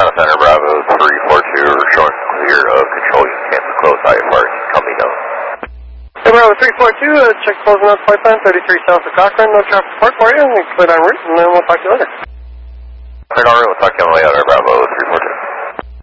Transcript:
Town Center, Bravo 342, showing clear of control. You can't close IFR. Coming up. Hey, Bravo 342, check closing out flight plan 33 south of Cochrane. No traffic report for you. We cleared en route, and then we'll talk to you later. Cleared en route.